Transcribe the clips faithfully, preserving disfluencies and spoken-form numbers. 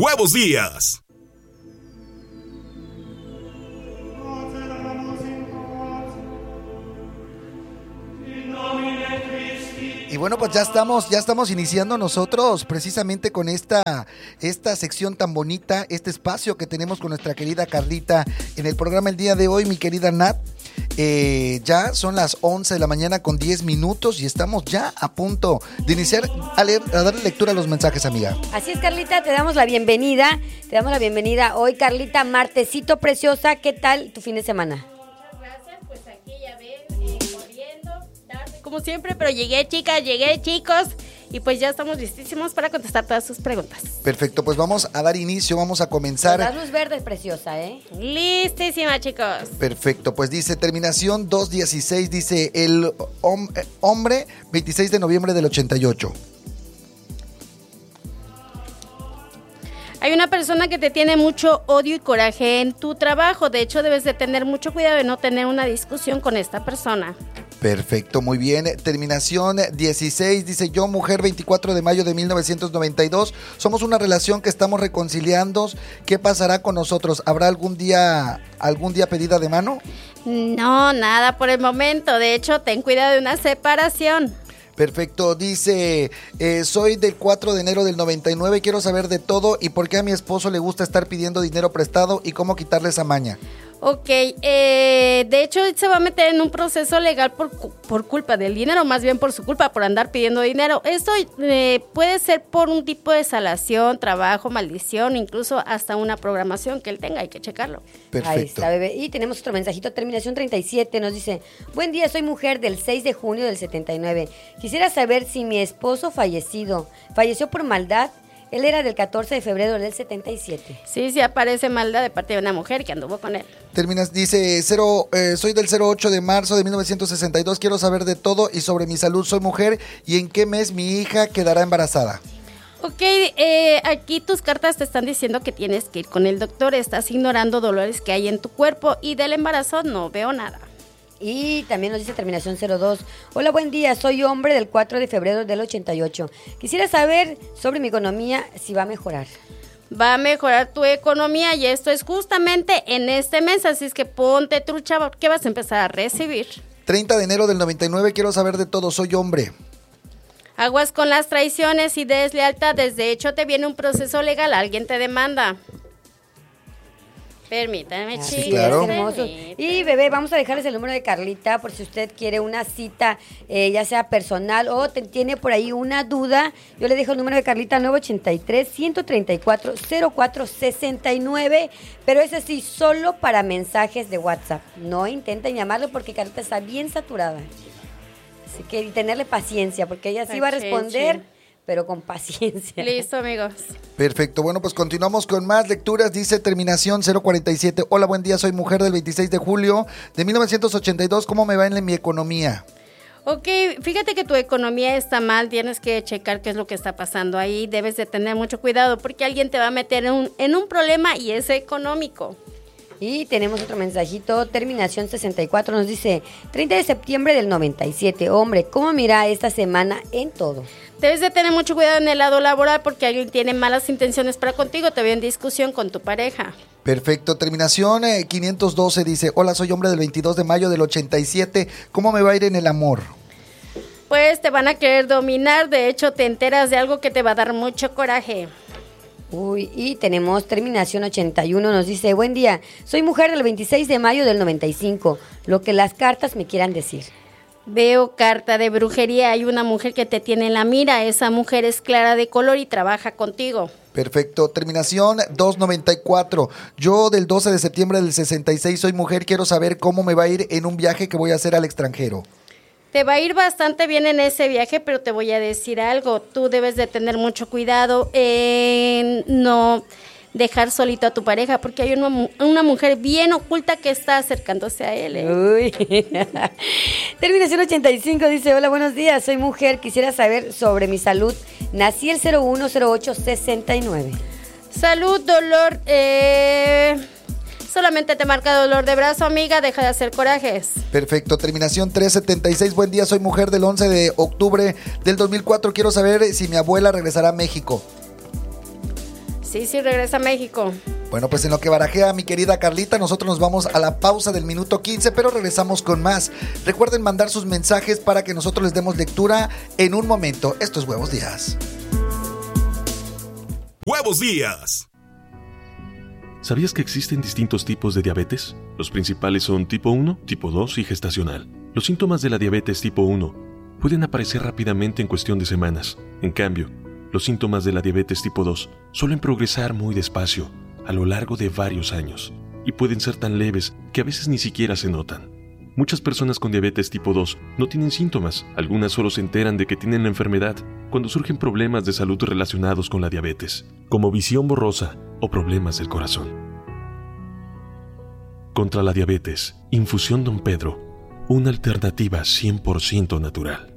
nuevos días. Y bueno, pues ya estamos, ya estamos iniciando nosotros precisamente con esta, esta sección tan bonita, este espacio que tenemos con nuestra querida Carlita en el programa el día de hoy, mi querida Nat. Eh, ya son las once de la mañana con diez minutos y estamos ya a punto de iniciar a, leer, a darle lectura a los mensajes, amiga. Así es, Carlita, te damos la bienvenida, te damos la bienvenida hoy, Carlita, martesito preciosa, ¿qué tal tu fin de semana? Como siempre, pero llegué, chicas, llegué, chicos, y pues ya estamos listísimos para contestar todas sus preguntas. Perfecto, pues vamos a dar inicio, vamos a comenzar. La luz verde es preciosa, ¿eh? Listísima, chicos. Perfecto, pues dice, terminación dos dieciséis, dice el hom- eh, hombre, veintiséis de noviembre del ochenta y ocho. Hay una persona que te tiene mucho odio y coraje en tu trabajo. De hecho, debes de tener mucho cuidado de no tener una discusión con esta persona. Perfecto, muy bien. Terminación dieciséis, dice yo, mujer, veinticuatro de mayo de mil novecientos noventa y dos. Somos una relación que estamos reconciliando. ¿Qué pasará con nosotros? ¿Habrá algún día, algún día pedida de mano? No, nada por el momento. De hecho, ten cuidado de una separación. Perfecto, dice, eh, soy del cuatro de enero del noventa y nueve, quiero saber de todo y por qué a mi esposo le gusta estar pidiendo dinero prestado y cómo quitarle esa maña. Ok, eh, de hecho se va a meter en un proceso legal por, por culpa del dinero, más bien por su culpa, por andar pidiendo dinero. Esto eh, puede ser por un tipo de salación, trabajo, maldición, incluso hasta una programación que él tenga, hay que checarlo. Perfecto. Ahí está, bebé. Y tenemos otro mensajito, terminación treinta y siete, nos dice, buen día, soy mujer del seis de junio del setenta y nueve. Quisiera saber si mi esposo fallecido, falleció por maldad. Él era del catorce de febrero del setenta y siete. Sí, sí aparece maldad de parte de una mujer que anduvo con él. Terminas, dice, cero, eh, soy del cero ocho de marzo de mil novecientos sesenta y dos, quiero saber de todo y sobre mi salud, soy mujer y en qué mes mi hija quedará embarazada. Ok, eh, aquí tus cartas te están diciendo que tienes que ir con el doctor, estás ignorando dolores que hay en tu cuerpo y del embarazo no veo nada. Y también nos dice terminación cero dos. Hola, buen día, soy hombre del cuatro de febrero del ochenta y ocho. Quisiera saber sobre mi economía si va a mejorar. Va a mejorar tu economía y esto es justamente en este mes, así es que ponte trucha porque vas a empezar a recibir. treinta de enero del noventa y nueve, quiero saber de todo, soy hombre. Aguas con las traiciones y deslealtades, de hecho te viene un proceso legal, alguien te demanda. Permítame, Así chicos. Sí, claro. es, hermoso. Y bebé, vamos a dejarles el número de Carlita por si usted quiere una cita, eh, ya sea personal o te, tiene por ahí una duda. Yo le dejo el número de Carlita nueve ochenta y tres, ciento treinta y cuatro, cero cuatro sesenta y nueve, pero es así, solo para mensajes de WhatsApp. No intenten llamarlo porque Carlita está bien saturada. Así que y tenerle paciencia porque ella sí va a responder, pero con paciencia. Listo, amigos. Perfecto, bueno, pues continuamos con más lecturas. Dice terminación cero cuarenta y siete. Hola, buen día, soy mujer del veintiséis de julio de mil novecientos ochenta y dos. ¿Cómo me va en mi economía? Ok, fíjate que tu economía está mal, tienes que checar qué es lo que está pasando ahí, debes de tener mucho cuidado porque alguien te va a meter en un, en un problema y es económico. Y tenemos otro mensajito, terminación sesenta y cuatro, nos dice, treinta de septiembre del noventa y siete, hombre, ¿cómo mira esta semana en todo? Debes de tener mucho cuidado en el lado laboral porque alguien tiene malas intenciones para contigo, te veo en discusión con tu pareja. Perfecto, terminación eh, quinientos doce, dice, hola, soy hombre del veintidós de mayo del ochenta y siete, ¿cómo me va a ir en el amor? Pues te van a querer dominar, de hecho te enteras de algo que te va a dar mucho coraje. Uy, y tenemos terminación ochenta y uno, nos dice, buen día, soy mujer del veintiséis de mayo del noventa y cinco, lo que las cartas me quieran decir. Veo carta de brujería, hay una mujer que te tiene en la mira, esa mujer es clara de color y trabaja contigo. Perfecto, terminación doscientos noventa y cuatro, yo del doce de septiembre del sesenta y seis soy mujer, quiero saber cómo me va a ir en un viaje que voy a hacer al extranjero. Te va a ir bastante bien en ese viaje, pero te voy a decir algo, tú debes de tener mucho cuidado en no dejar solito a tu pareja, porque hay una, una mujer bien oculta que está acercándose a él. ¿eh? Uy. Terminación ochenta y cinco, dice, hola, buenos días, soy mujer, quisiera saber sobre mi salud, nací el cero uno cero ocho sesenta y nueve. Salud, dolor, eh... solamente te marca dolor de brazo, amiga, deja de hacer corajes. Perfecto, terminación trescientos setenta y seis, buen día, soy mujer del once de octubre del dos mil cuatro, quiero saber si mi abuela regresará a México. Sí, sí, regresa a México. Bueno, pues en lo que barajea mi querida Carlita, nosotros nos vamos a la pausa del minuto quince, pero regresamos con más. Recuerden mandar sus mensajes para que nosotros les demos lectura en un momento. Esto es Huevos Días. Huevos Días. ¿Sabías que existen distintos tipos de diabetes? Los principales son tipo uno, tipo dos y gestacional. Los síntomas de la diabetes tipo uno pueden aparecer rápidamente en cuestión de semanas. En cambio, los síntomas de la diabetes tipo dos suelen progresar muy despacio a lo largo de varios años y pueden ser tan leves que a veces ni siquiera se notan. Muchas personas con diabetes tipo dos no tienen síntomas, algunas solo se enteran de que tienen la enfermedad cuando surgen problemas de salud relacionados con la diabetes, como visión borrosa o problemas del corazón. Contra la diabetes, Infusión Don Pedro, una alternativa cien por ciento natural.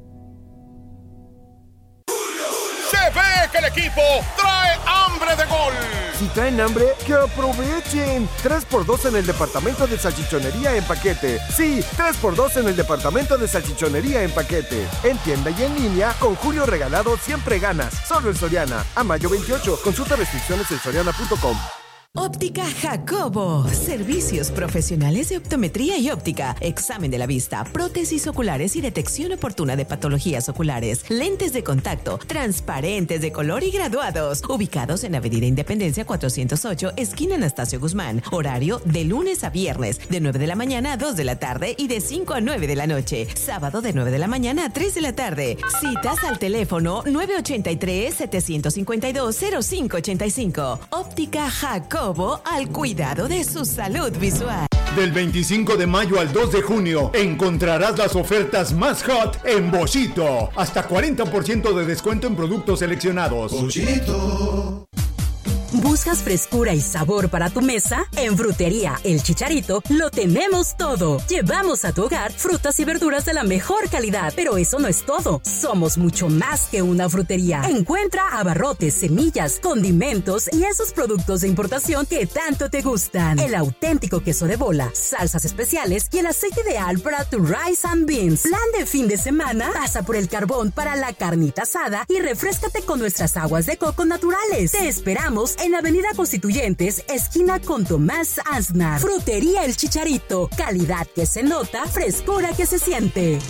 Se ve que el equipo trae hambre de gol. Si traen hambre, ¡que aprovechen! tres por dos en el departamento de salchichonería en paquete. Sí, tres por dos en el departamento de salchichonería en paquete. En tienda y en línea, con Julio Regalado siempre ganas. Solo en Soriana. A mayo veintiocho. Consulta restricciones en soriana punto com. Óptica Jacobo. Servicios profesionales de optometría y óptica. Examen de la vista, prótesis oculares y detección oportuna de patologías oculares. Lentes de contacto, transparentes de color y graduados. Ubicados en Avenida Independencia cuatrocientos ocho, esquina Anastasio Guzmán. Horario de lunes a viernes, de nueve de la mañana a dos de la tarde y de cinco a nueve de la noche. Sábado de nueve de la mañana a tres de la tarde. Citas al teléfono nueve ocho tres, siete cinco dos, cero cinco ocho cinco. Óptica Jacobo, al cuidado de su salud visual. Del veinticinco de mayo al dos de junio encontrarás las ofertas más hot en Boschito. Hasta cuarenta por ciento de descuento en productos seleccionados. Boschito. ¿Buscas frescura y sabor para tu mesa? En Frutería El Chicharito lo tenemos todo. Llevamos a tu hogar frutas y verduras de la mejor calidad. Pero eso no es todo. Somos mucho más que una frutería. Encuentra abarrotes, semillas, condimentos y esos productos de importación que tanto te gustan. El auténtico queso de bola, salsas especiales y el aceite ideal para tu rice and beans. Plan de fin de semana, pasa por el carbón para la carnita asada y refréscate con nuestras aguas de coco naturales. Te esperamos en Avenida Constituyentes, esquina con Tomás Aznar. Frutería El Chicharito. Calidad que se nota, frescura que se siente.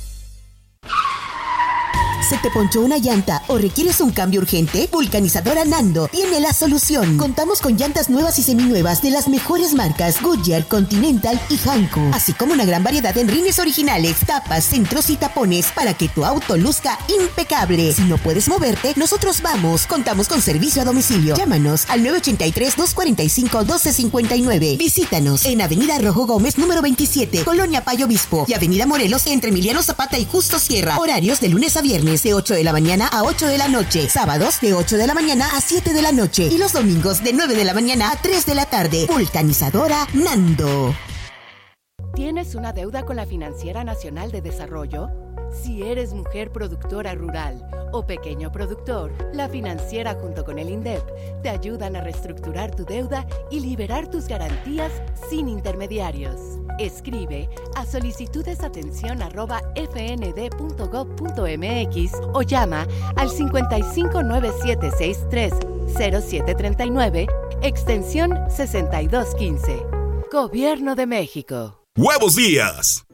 ¿Se te ponchó una llanta o requieres un cambio urgente? Vulcanizadora Nando tiene la solución. Contamos con llantas nuevas y seminuevas de las mejores marcas Goodyear, Continental y Hanko, así como una gran variedad en rines originales, tapas, centros y tapones para que tu auto luzca impecable. Si no puedes moverte, nosotros vamos. Contamos con servicio a domicilio. Llámanos al nueve ocho tres, dos cuatro cinco, uno dos cinco nueve. Visítanos en Avenida Rojo Gómez número veintisiete, Colonia Payo Obispo, y Avenida Morelos entre Emiliano Zapata y Justo Sierra. Horarios de lunes a viernes de ocho de la mañana a ocho de la noche, sábados de ocho de la mañana a siete de la noche y los domingos de nueve de la mañana a tres de la tarde. Vulcanizadora Nando. ¿Tienes una deuda con la Financiera Nacional de Desarrollo? Si eres mujer productora rural o pequeño productor, la financiera junto con el INDEP te ayudan a reestructurar tu deuda y liberar tus garantías sin intermediarios. Escribe a solicitudesatención arroba fnd.gov.mx o llama al cincuenta y cinco nueve siete sesenta y tres cero siete treinta y nueve, extensión sesenta y dos quince. Gobierno de México. Huevos Días.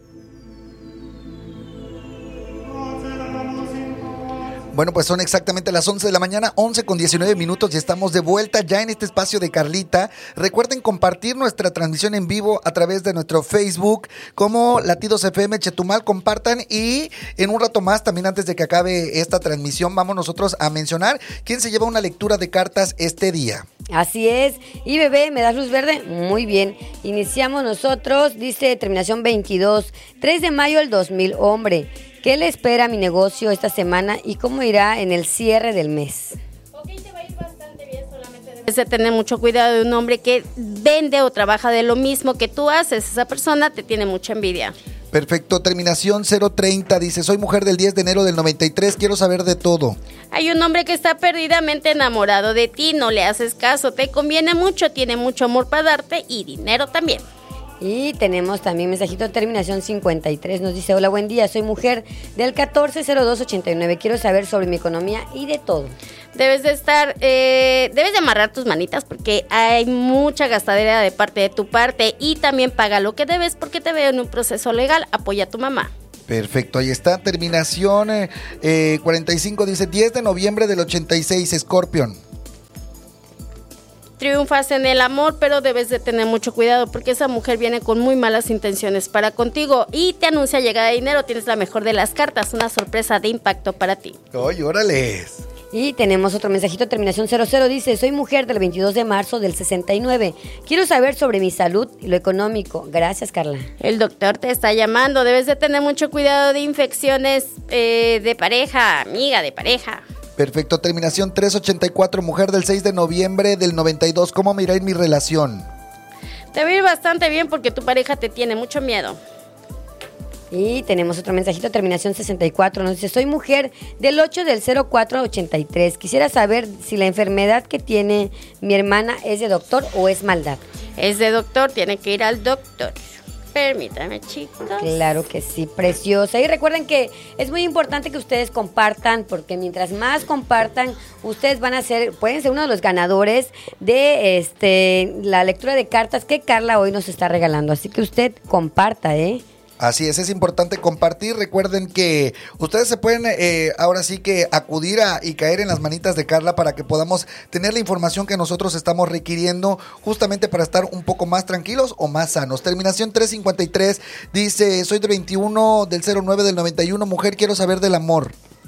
Bueno, pues son exactamente las once de la mañana, once con diecinueve minutos y estamos de vuelta ya en este espacio de Carlita. Recuerden compartir nuestra transmisión en vivo a través de nuestro Facebook como Latidos F M Chetumal. Compartan y en un rato más, también antes de que acabe esta transmisión, vamos nosotros a mencionar quién se lleva una lectura de cartas este día. Así es. Y bebé, ¿me das luz verde? Muy bien. Iniciamos nosotros, dice terminación veintidós, tres de mayo del dos mil, hombre. ¿Qué le espera a mi negocio esta semana y cómo irá en el cierre del mes? Ok, te va a ir bastante bien, solamente debes de tener mucho cuidado de un hombre que vende o trabaja de lo mismo que tú haces. Esa persona te tiene mucha envidia. Perfecto, terminación cero treinta, dice, soy mujer del diez de enero del noventa y tres, quiero saber de todo. Hay un hombre que está perdidamente enamorado de ti, no le haces caso, te conviene mucho, tiene mucho amor para darte y dinero también. Y tenemos también mensajito de terminación cincuenta y tres. Nos dice, hola, buen día, soy mujer del catorce cero dos ochenta y nueve. Quiero saber sobre mi economía y de todo. Debes de estar, eh, debes de amarrar tus manitas porque hay mucha gastadera de parte de tu parte y también paga lo que debes porque te veo en un proceso legal. Apoya a tu mamá. Perfecto, ahí está, terminación eh, eh, cuarenta y cinco, dice diez de noviembre del ochenta y seis, Scorpion. Triunfas en el amor, pero debes de tener mucho cuidado porque esa mujer viene con muy malas intenciones para contigo y te anuncia llegada de dinero. Tienes la mejor de las cartas, una sorpresa de impacto para ti. ¡Ay, órales! Y tenemos otro mensajito, terminación cero cero, dice, soy mujer del veintidós de marzo del sesenta y nueve. Quiero saber sobre mi salud y lo económico. Gracias, Carla. El doctor te está llamando, debes de tener mucho cuidado de infecciones eh, de pareja, amiga de pareja. Perfecto, terminación trescientos ochenta y cuatro, mujer del seis de noviembre del noventa y dos. ¿Cómo me irá en mi relación? Te va a ir bastante bien porque tu pareja te tiene mucho miedo. Y tenemos otro mensajito, terminación sesenta y cuatro. Nos dice, soy mujer del ocho del cero cuatro ochenta y tres. Quisiera saber si la enfermedad que tiene mi hermana es de doctor o es maldad. Es de doctor, tiene que ir al doctor. Permítame, chicos. Claro que sí, preciosa. Y recuerden que es muy importante que ustedes compartan, porque mientras más compartan, ustedes van a ser, pueden ser uno de los ganadores de este la lectura de cartas que Carla hoy nos está regalando. Así que usted comparta, ¿eh? Así es, es importante compartir. Recuerden que ustedes se pueden eh, ahora sí que acudir a, y caer en las manitas de Carla para que podamos tener la información que nosotros estamos requiriendo justamente para estar un poco más tranquilos o más sanos. Terminación trescientos cincuenta y tres dice, soy del veintiuno del cero nueve del noventa y uno, mujer, quiero saber del amor.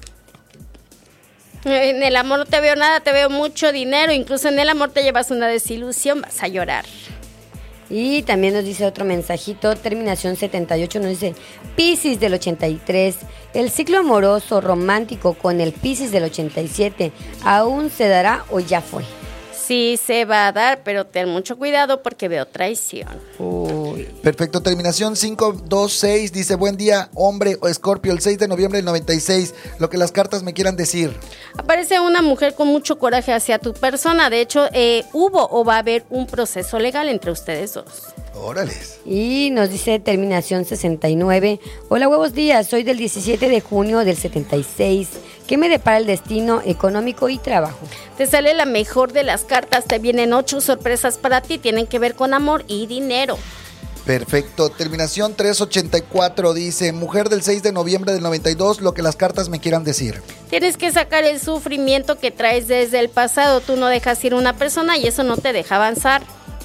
En el amor no te veo nada, te veo mucho dinero, incluso en el amor te llevas una desilusión, vas a llorar. Y también nos dice otro mensajito, terminación setenta y ocho, nos dice Piscis del ochenta y tres, el ciclo amoroso romántico con el Piscis del ochenta y siete, ¿aún se dará o ya fue? Sí se va a dar, pero ten mucho cuidado porque veo traición. Uy. Perfecto, terminación cinco dos seis, dice, buen día, hombre o Escorpio, el seis de noviembre del noventa y seis, lo que las cartas me quieran decir. Aparece una mujer con mucho coraje hacia tu persona, de hecho, eh, hubo o va a haber un proceso legal entre ustedes dos. Órales. Y nos dice terminación sesenta y nueve, hola, huevos días, soy del diecisiete de junio del setenta y seis, ¿qué me depara el destino económico y trabajo? Te sale la mejor de las cartas, te vienen ocho sorpresas para ti, tienen que ver con amor y dinero. Perfecto, terminación trescientos ochenta y cuatro dice, mujer del seis de noviembre del noventa y dos, lo que las cartas me quieran decir. Tienes que sacar el sufrimiento que traes desde el pasado, tú no dejas ir a una persona y eso no te deja avanzar.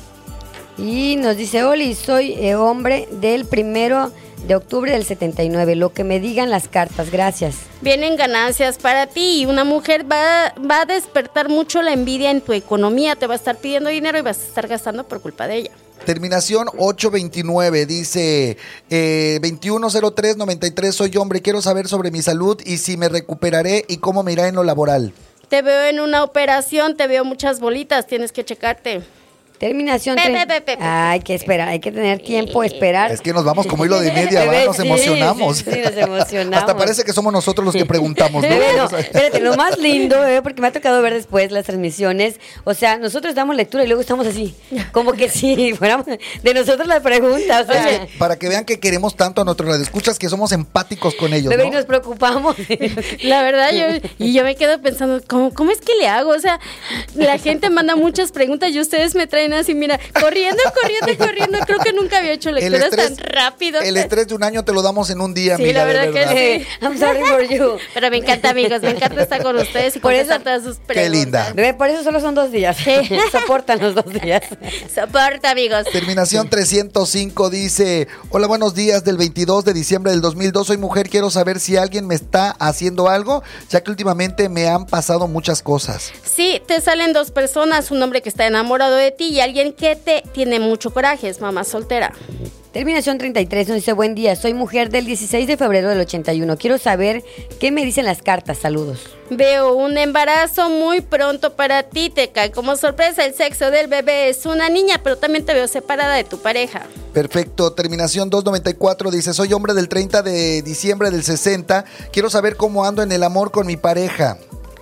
Y nos dice, Oli, soy eh, hombre del primero de octubre del setenta y nueve, lo que me digan las cartas, gracias. Vienen ganancias para ti y una mujer va, va a despertar mucho la envidia en tu economía, te va a estar pidiendo dinero y vas a estar gastando por culpa de ella. Terminación ochocientos veintinueve, dice eh, veintiuno cero tres noventa y tres, soy hombre, quiero saber sobre mi salud y si me recuperaré y cómo me irá en lo laboral. Te veo en una operación, te veo muchas bolitas, tienes que checarte. Terminación. Pe, pe, pe, pe, pe. Hay que esperar, hay que tener tiempo, esperar. Es que nos vamos como hilo de media, ¿verdad? Nos Sí, emocionamos. Sí, sí, nos emocionamos. Hasta parece que somos nosotros los que preguntamos, ¿no? Bueno, espérate, lo más lindo, eh, porque me ha tocado ver después las transmisiones, o sea, nosotros damos lectura y luego estamos así, como que si fuéramos de nosotros la pregunta, o sea. Es que para que vean que queremos tanto a nuestros radioescuchas que somos empáticos con ellos, Bebé, ¿no? y nos preocupamos. La verdad, yo, y yo me quedo pensando, ¿cómo, ¿cómo es que le hago? O sea, la gente manda muchas preguntas y ustedes me traen así, mira, corriendo, corriendo, corriendo. Creo que nunca había hecho lecturas tan rápido. El estrés de un año te lo damos en un día, sí, amiga, la verdad, de verdad. que sí. I'm sorry for you. Pero me encanta, amigos, me encanta estar con ustedes y Por contestar eso- todas sus preguntas. Qué linda. Bebé, por eso solo son dos días. Soportan los dos días. Soporta, amigos. Terminación trescientos cinco dice, hola, buenos días, del veintidós de diciembre del dos mil dos, soy mujer, quiero saber si alguien me está haciendo algo, ya que últimamente me han pasado muchas cosas. Sí, te salen dos personas, un hombre que está enamorado de ti y alguien que te tiene mucho coraje, es mamá soltera. Terminación treinta y tres nos dice, buen día, soy mujer del dieciséis de febrero del ochenta y uno. Quiero saber qué me dicen las cartas. Saludos. Veo un embarazo muy pronto para ti, te cae como sorpresa, el sexo del bebé es una niña, pero también te veo separada de tu pareja. Perfecto, terminación doscientos noventa y cuatro dice, soy hombre del treinta de diciembre del sesenta, quiero saber cómo ando en el amor con mi pareja.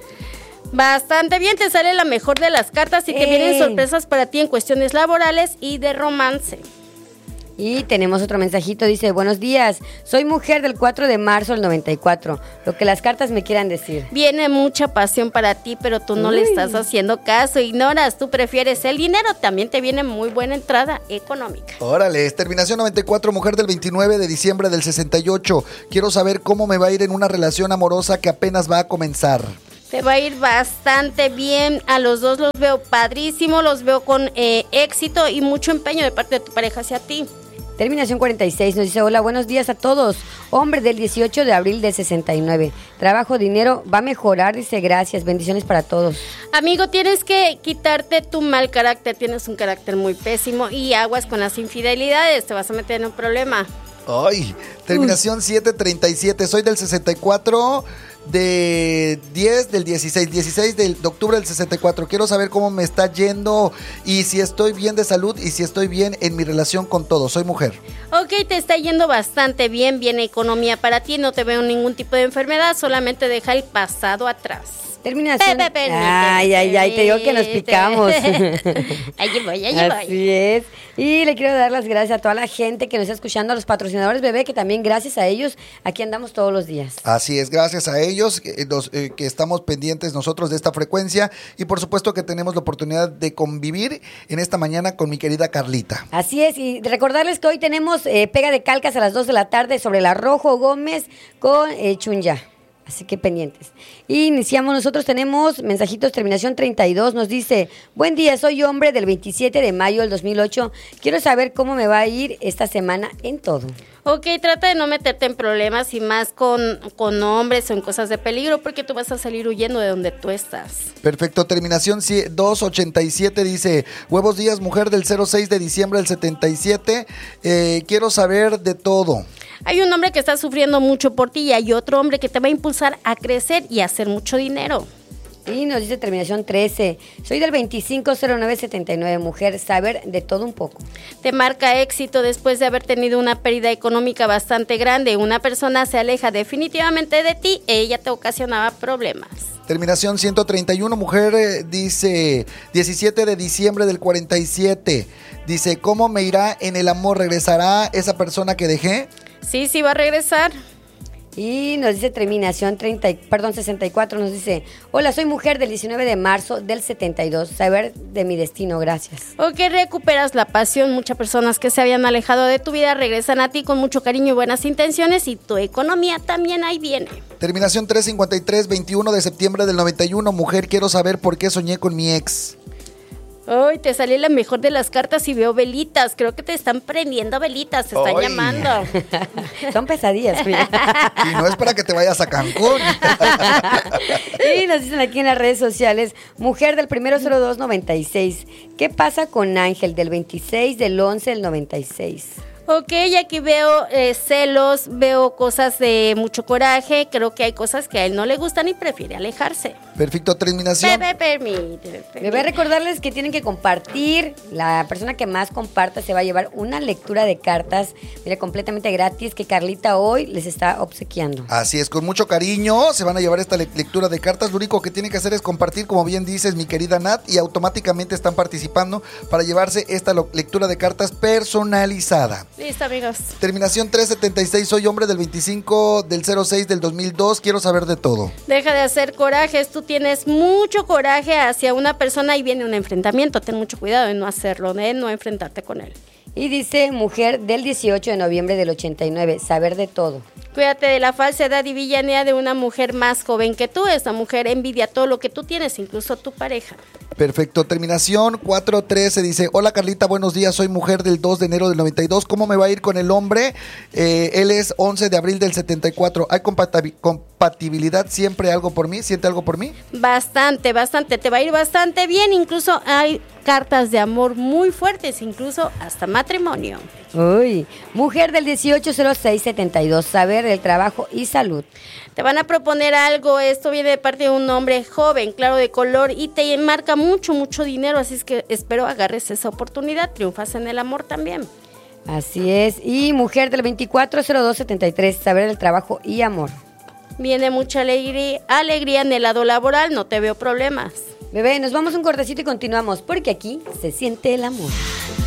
Bastante bien, te sale la mejor de las cartas y te ¡Ey! vienen sorpresas para ti en cuestiones laborales y de romance. Y tenemos otro mensajito, dice, buenos días, soy mujer del cuatro de marzo del noventa y cuatro, lo que las cartas me quieran decir. Viene mucha pasión para ti, pero tú no Uy. le estás haciendo caso, ignoras, tú prefieres el dinero, también te viene muy buena entrada económica. Órale, terminación noventa y cuatro, mujer del veintinueve de diciembre del sesenta y ocho. Quiero saber cómo me va a ir en una relación amorosa que apenas va a comenzar. Te va a ir bastante bien, a los dos los veo padrísimo, los veo con eh, éxito y mucho empeño de parte de tu pareja hacia ti. Terminación cuarenta y seis nos dice, hola, buenos días a todos. Hombre del dieciocho de abril del sesenta y nueve. Trabajo, dinero, va a mejorar, dice, gracias, bendiciones para todos. Amigo, tienes que quitarte tu mal carácter, tienes un carácter muy pésimo y aguas con las infidelidades, te vas a meter en un problema. Ay, terminación siete treinta y siete, soy del sesenta y cuatro de diez del dieciséis, dieciséis de octubre del sesenta y cuatro. Quiero saber cómo me está yendo y si estoy bien de salud y si estoy bien en mi relación con todo. Soy mujer. Ok, te está yendo bastante bien, viene economía para ti, no te veo ningún tipo de enfermedad, solamente deja el pasado atrás. Terminación. Pepe, permíteme, Ay, ay, ay, te digo que nos picamos. Allí voy, allí voy. Así es. Y le quiero dar las gracias a toda la gente que nos está escuchando, a los patrocinadores bebé, que también gracias a ellos aquí andamos todos los días. Así es, gracias a ellos eh, los, eh, que estamos pendientes nosotros de esta frecuencia y por supuesto que tenemos la oportunidad de convivir en esta mañana con mi querida Carlita. Así es, y recordarles que hoy tenemos eh, pega de calcas a las dos de la tarde sobre la Rojo Gómez con eh, Chunya. Así que pendientes. Y iniciamos, nosotros tenemos mensajitos, terminación treinta y dos, nos dice, buen día, soy hombre del veintisiete de mayo del dos mil ocho, quiero saber cómo me va a ir esta semana en todo. Ok, trata de no meterte en problemas y más con, con hombres o en cosas de peligro porque tú vas a salir huyendo de donde tú estás. Perfecto, terminación doscientos ochenta y siete dice, huevos días, mujer del cero seis de diciembre del setenta y siete, eh, quiero saber de todo. Hay un hombre que está sufriendo mucho por ti y hay otro hombre que te va a impulsar a crecer y a hacer mucho dinero. Y nos dice terminación trece, soy del veinticinco cero nueve setenta y nueve, mujer, saber de todo un poco. Te marca éxito después de haber tenido una pérdida económica bastante grande. Una persona se aleja definitivamente de ti e ella te ocasionaba problemas. Terminación ciento treinta y uno, mujer, eh, dice diecisiete de diciembre del cuarenta y siete, dice, ¿cómo me irá en el amor? ¿Regresará esa persona que dejé? Sí, sí va a regresar. Y nos dice terminación treinta, perdón, sesenta y cuatro, nos dice, hola, soy mujer del diecinueve de marzo del setenta y dos, saber de mi destino, gracias. Ok, recuperas la pasión, muchas personas que se habían alejado de tu vida regresan a ti con mucho cariño y buenas intenciones y tu economía también ahí viene. Terminación trescientos cincuenta y tres, veintiuno de septiembre del noventa y uno, mujer, quiero saber por qué soñé con mi ex. Ay, te salió la mejor de las cartas y veo velitas. Creo que te están prendiendo velitas, te están Ay. llamando. Son pesadillas. Y no es para que te vayas a Cancún. Y nos dicen aquí en las redes sociales, mujer del primero cero dos noventa y seis, ¿qué pasa con Ángel del veintiséis del once del noventa y seis? Ok, aquí veo eh, celos, veo cosas de mucho coraje, creo que hay cosas que a él no le gustan y prefiere alejarse. Perfecto, terminación. Bebé, permíteme. Debe recordarles que tienen que compartir, la persona que más comparta se va a llevar una lectura de cartas, mire, completamente gratis, que Carlita hoy les está obsequiando. Así es, con mucho cariño se van a llevar esta le- lectura de cartas. Lo único que tienen que hacer es compartir, como bien dices, mi querida Nat, y automáticamente están participando para llevarse esta lo- lectura de cartas personalizada. Listo, amigos. Terminación trescientos setenta y seis, soy hombre del veinticinco del cero seis del dos mil dos, quiero saber de todo. Deja de hacer corajes, tú tienes mucho coraje hacia una persona y viene un enfrentamiento. Ten mucho cuidado de no hacerlo, de no enfrentarte con él. Y dice mujer del dieciocho de noviembre del ochenta y nueve, saber de todo. Cuídate de la falsedad y villanía de una mujer más joven que tú. Esta mujer envidia todo lo que tú tienes, incluso tu pareja. Perfecto, terminación cuatro trece, dice, hola Carlita, buenos días, soy mujer del dos de enero del noventa y dos, ¿cómo me va a ir con el hombre? Eh, él es once de abril del setenta y cuatro, ¿hay compati- compatibilidad siempre algo por mí? ¿Siente algo por mí? Bastante, bastante, te va a ir bastante bien, incluso hay cartas de amor muy fuertes, incluso hasta matrimonio. Uy, mujer del dieciocho cero seis setenta y dos, saber del trabajo y salud. Te van a proponer algo, esto viene de parte de un hombre joven, claro de color y te marca mucho, mucho dinero, así es que espero agarres esa oportunidad, triunfas en el amor también. Así es, y mujer del veinticuatro cero dos setenta y tres, saber del trabajo y amor. Viene mucha alegría, alegría en el lado laboral, no te veo problemas. Bebé, nos vamos a un cortecito y continuamos, porque aquí se siente el amor.